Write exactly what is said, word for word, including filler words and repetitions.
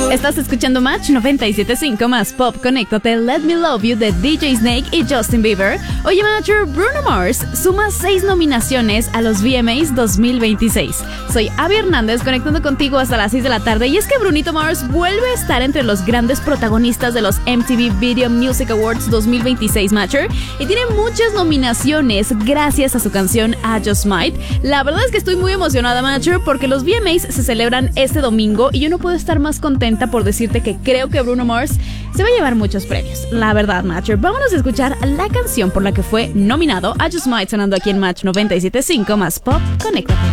Estás escuchando Match noventa y siete punto cinco más Pop. Conéctate, Let Me Love You de D J Snake y Justin Bieber. Oye, Matcher, Bruno Mars suma seis nominaciones a los V M As dos mil veintiséis. Soy Abby Hernández, conectando contigo hasta las seis de la tarde. Y es que Brunito Mars vuelve a estar entre los grandes protagonistas de los M T V Video Music Awards dos mil veintiséis, Matcher. Y tiene muchas nominaciones gracias a su canción I Just Might. La verdad es que estoy muy emocionada, Matcher, porque los V M As se celebran este domingo y yo no puedo estar más contenta por decirte que creo que Bruno Mars se va a llevar muchos premios. La verdad, Matcher, vámonos a escuchar la canción por la que fue nominado. I Just Might, sonando aquí en Match noventa y siete punto cinco más Pop. Conéctate.